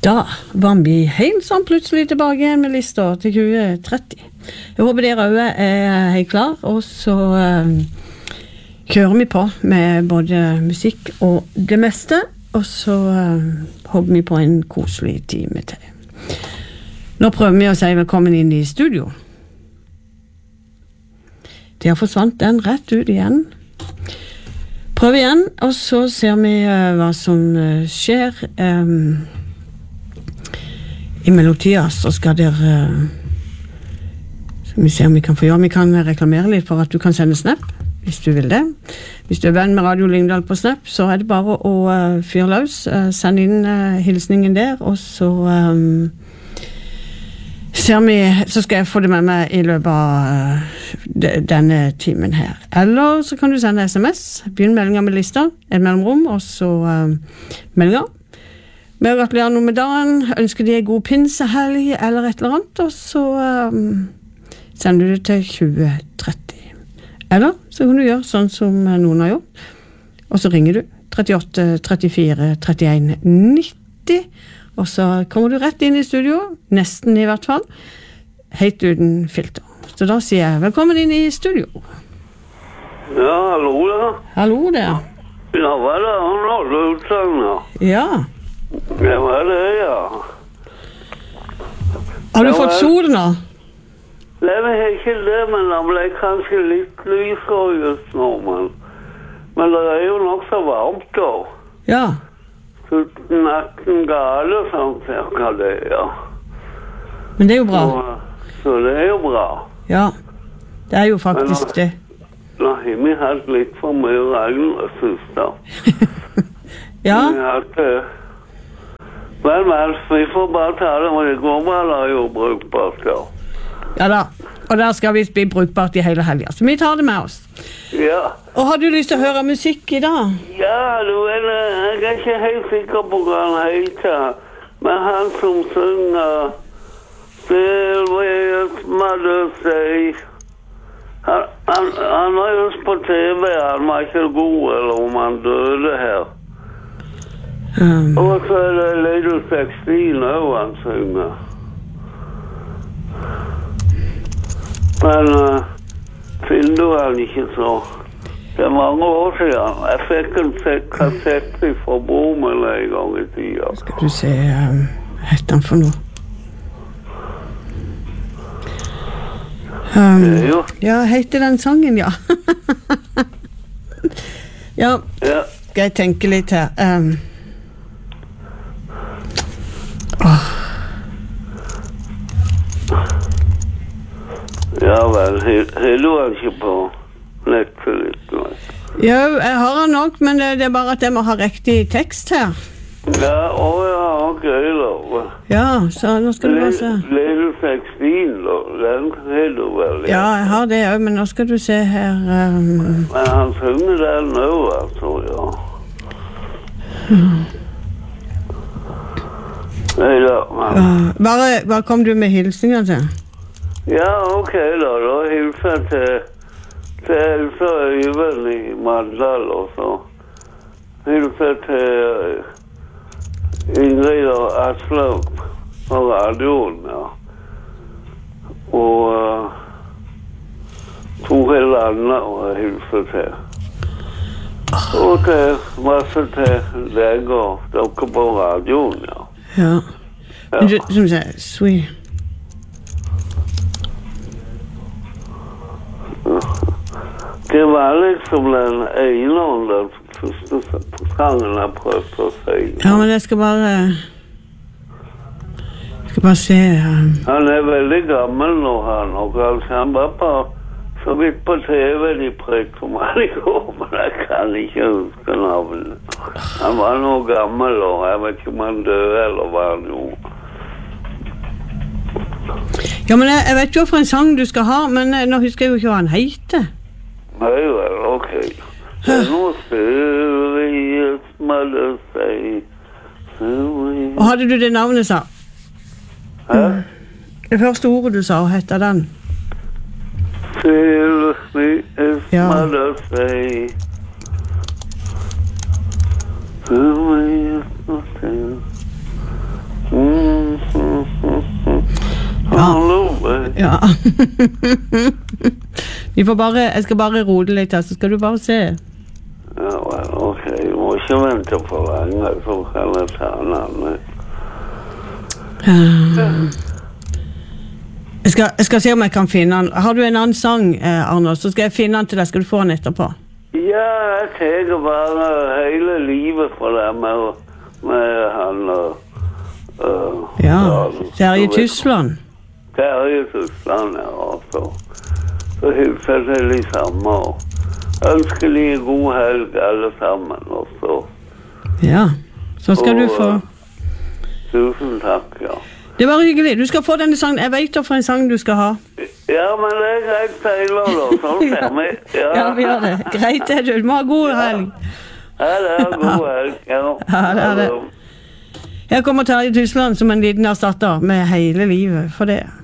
Da var vi helt sånn plutselig tilbake igjen med lista til 2030. Jeg håper dere også helt klar, og så kjører vi på med både musikk og det meste, og så håper vi på en koselig time til. Nå prøver vi å si velkommen inn i studio. De har forsvant den rett ut igjen. Prøv igjen, og så ser vi hva som skjer. I Melodia så skal dere vi se om vi kan få gjøre. Vi kan reklamere litt for at du kan sende Snap hvis du vil det. Hvis du venn med Radio Lyngdal på Snap, så det bare å fyre løs, send inn hilsningen der, og så så skal jeg få det med meg i løpet av denne timen her. Eller så kan du sende SMS, begynn meldinga med lista, et mellomrom, og så meldinger. Med å gratulere noe med dagen, ønsker de en god pinsehelg eller et eller annet, og så sender du det til 2030. Eller så kan du gjøre sånn som noen har gjort, og så ringer du 38 34 31 90, og så kommer du rett inn i studio, nesten i hvert fall, helt uten filter. Så da sier jeg velkommen inn i studio. Ja, hallo da. Hallo der. Ja, hva det? Han har utsagn da. Ja. Ja, hva det, ja. Har du fått sol nå? Nei, men ikke det, men det ble kanskje litt lysere just nå, men det jo nok så varmt da. Ja. 17-18 grader, sånn cirka det, ja. Men det jo bra. Så det jo bra. Ja, det jo faktisk det. Nå har vi hatt litt for mye regn, synes jeg. Ja. Men vi får bare ta det, men det går bare jo brukbart, ja. Ja da, og der skal vi bli brukbart i hele helgen, så vi tar det med oss. Ja. Og har du lyst til å høre musikk i dag? Ja, jeg ikke helt sikker på hva han heter, men han som synger Silvius Mother Say, han var just på TV, han var ikke god, eller om han døde her. Og så det Little 16 også han synger. Men finner du han ikke så. Det mange år siden. Jeg fikk en kassett fra Bomel en gang i tida. Skal du se, heter han for noe? Ja, heter den sangen, ja. Ja, skal jeg tenke litt her. Ja vel, har du han ikke på Netflix? Jo, jeg har han nok, men det bare at jeg må ha riktig tekst her. Ja, ok, da. Ja, så nå skal du bare se. Little 16, da, den har du vel? Ja, jeg har det også, men nå skal du se her. Men han synger den nå, altså, ja. Bare kom du med hilsninger til? Ja, ok da hilser til Elsa Øyvind i Mandal, og så hilser til Ingrid og Aslaug på radioen, ja. Og Tore Landa og hilser til. Og til masse til deg og dere på radioen, ja. Ja. Men du, som sier, sweet. Det var liksom den ene og den første sangen jeg prøvde å si. Ja, men jeg skal bare se. Han veldig gammel nå, han, og han var på så vidt på TV de prekte om han i går, men jeg kan ikke huske navnet. Han var noe gammel, og jeg vet ikke om han døde eller hva han gjorde. Ja, men jeg vet jo for en sang du skal ha, men nå husker jeg jo ikke hva han heter. Nei vel, ok. Nå Silvius Mother Say. Og hadde du det navnet, sa? Hæ? Det første ordet du sa, hette den? Silvius Mother Say. Silvius Mother Say. Ja. Jeg skal bare rode litt her, så skal du bare se. Ja, vel, ok. Du må ikke vente for lenge, så kan jeg ta en annen. Jeg skal se om jeg kan finne den. Har du en annen sang, Arnold, så skal jeg finne den til deg. Skal du få den etterpå? Ja, jeg tenker bare hele livet for deg med han ja, Terje Tysland. Terje Tysland, ja, også. Så hilser det litt sammen. Ønsker de god helg alle sammen også. Ja, så skal du få... Tusen takk, ja. Det var hyggelig. Du skal få denne sangen. Jeg vet da for en sang du skal ha. Ja, men det er greit, Taylor, da. Sånn ser vi. Ja, vi gjør det. Greit, det du. Du må ha god helg. Ja, det er god helg, ja. Ja, det er det. Her kommer Terje Tysland som en liten erstatter med hele livet for det.